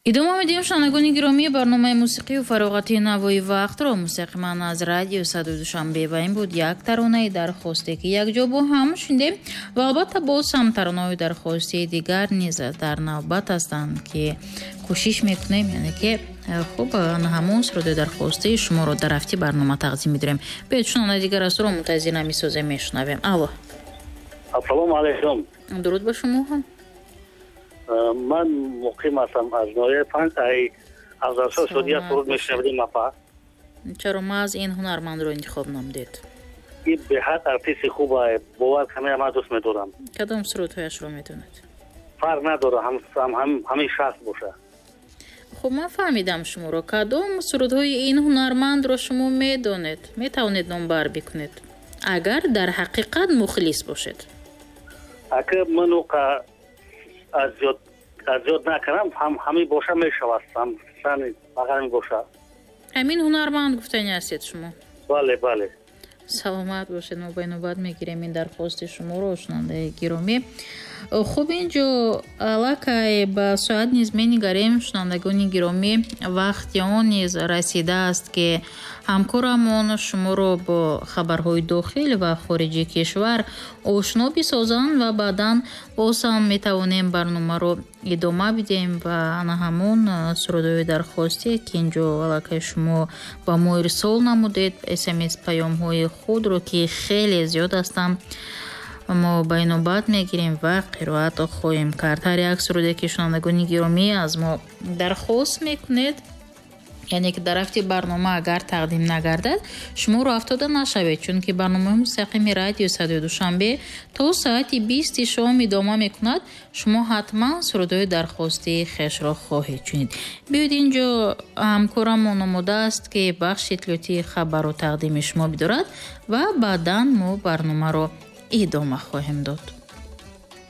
идома медиҳем шунавандагони гиромӣ барномаи мусиқию фароғати навои вақтро мустақиман аз радио Садои Душанбе ва ин буд як таронаи дархосте ки якҷо бо ҳам шундем ва албатта боз ҳам таронаҳои дархостии дигар низ дар навбат ҳастанд ки кӯшиш мекунем яъне ки хуб ҳамон суродаи дархостии шуморо дар рафти барнома тақдим медорем. Биёед шунавандаи дигар астро мунтазир намисозем мешунавем. Алло. Ассалому алайкум. дуруд ба шумо ҳам. من مقیم هستم از نوع 5 از ارشاد شدی فرود میشنویدیم مپا. چرا ما از این هنرمند رو انتخاب نمودید؟ این به حد ارتیست خوبه، باور همه ما دوست می‌دارم. کدام سرودهایش رو میدونید؟ فرق نداره، همین شخص باشه. خب من فهمیدم شما رو. کدام سرودهای این هنرمند رو شما میدونید؟ میتوانید نمبر بکنید اگر در حقیقت مخلص باشید. اگر منو از یاد نکنم همین باشه میشود، سن اگر باشه. همین هنرمند گفتنی هستید شما؟ بله بله. سلامت باشید. ما به نوبت میگیریم این درخواست شما رو شنونده گرامی. خوب اینجا علاقه با ساعت نیز می‌نگریم شنوندگان گرامی وقتی آن نیز رسیده است که همکارمان شما رو با خبرهای داخل و خارجی کشور آشنا بسازند و بعداً باز هم میتوانیم برنامه رو ادامه بدیم و همون سرودهای درخواستی که اینجا علاقه شما با ما ارسال نمودید SMS پیام های خود رو که خیلی زیاد هستند ما به نوبت میگیریم و قرائت خواهیم کرد. هر یک سروده که شنوندگان گرامی از ما درخواست میکنید یعنی که در رفت برنامه اگر تقدیم نگردد شما رو افتاده نشوید، چون که برنامه مستقیم رادیو صدای دوشنبه تا ساعت 20 شام ادامه میکند. شما حتما سرودهای درخواستی خویش را خواهید چنید. بیاید اینجا همکارم نموده است که بخش اطلاعاتی خبر رو تقدیم شما بدارد و بعدا ما برنامه رو ادامه خواهیم داد.